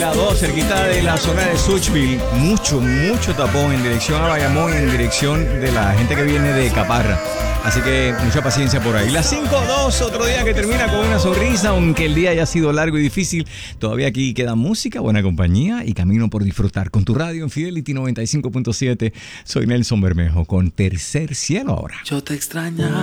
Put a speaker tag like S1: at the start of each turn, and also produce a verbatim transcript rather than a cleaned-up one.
S1: la dos, cerquita de la zona de Suchville. Mucho, mucho tapón en dirección a Bayamón, en dirección de la gente que viene de Caparra. Así que mucha paciencia por ahí. Las cinco dos, otro día que termina con una sonrisa, aunque el día haya sido largo y difícil. Todavía aquí queda música, buena compañía y camino por disfrutar con tu radio en Fidelity noventa y cinco punto siete. Soy Nelson Bermejo con Tercer Cielo ahora.
S2: Yo te extrañaba.